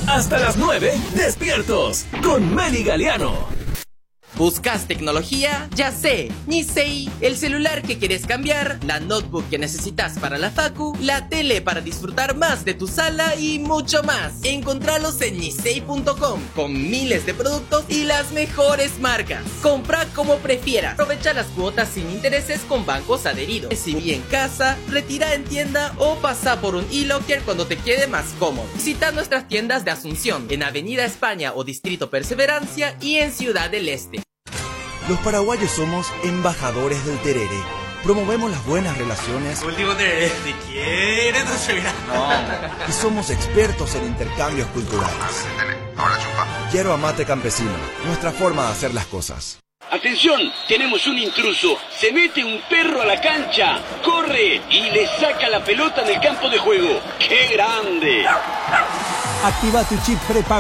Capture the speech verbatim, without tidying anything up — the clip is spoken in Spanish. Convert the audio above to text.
Hasta las nueve, despiertos con Meli Galeano. ¿Buscas tecnología? Ya sé, Nisei, el celular que quieres cambiar, la notebook que necesitas para la facu, la tele para disfrutar más de tu sala y mucho más. Encontralos en nisei punto com con miles de productos y las mejores marcas. Compra como prefieras. Aprovecha las cuotas sin intereses con bancos adheridos. Recibí en casa, retira en tienda o pasa por un e-locker cuando te quede más cómodo. Visita nuestras tiendas de Asunción, en Avenida España o Distrito Perseverancia y en Ciudad del Este. Los paraguayos somos embajadores del tereré. Promovemos las buenas relaciones. Último tereré, ¿de quién? No se verá. No. Y somos expertos en intercambios culturales. Ahora chupa. Quiero a mate campesino, nuestra forma de hacer las cosas. Atención, tenemos un intruso. Se mete un perro a la cancha, corre y le saca la pelota en el campo de juego. ¡Qué grande! Activa tu chip prepago